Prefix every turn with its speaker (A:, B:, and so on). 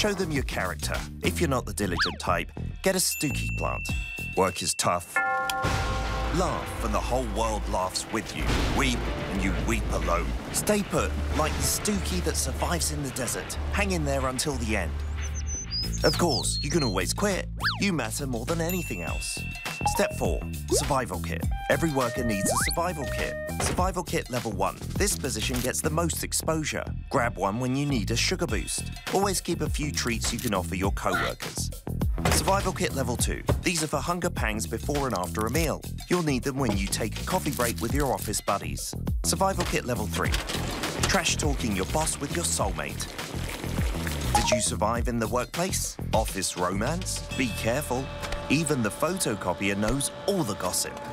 A: Show them your character. If you're not the diligent type, get a Stooky plant. Work is tough. Laugh and the whole world laughs with you. Weep and you weep alone. Stay put, like the Stooky that survives in the desert. Hang in there until the end. Of course, you can always quit. You matter more than anything else. Step 4. Survival Kit. Every worker needs a survival kit. Survival Kit Level 1. This position gets the most exposure. Grab one when you need a sugar boost. Always keep a few treats you can offer your co-workers. Survival Kit Level 2. These are for hunger pangs before and after a meal. You'll need them when you take a coffee break with your office buddies. Survival Kit Level 3. Trash talking your boss with your soulmate. Did you survive in the workplace? Office romance? Be careful. Even the photocopier knows all the gossip.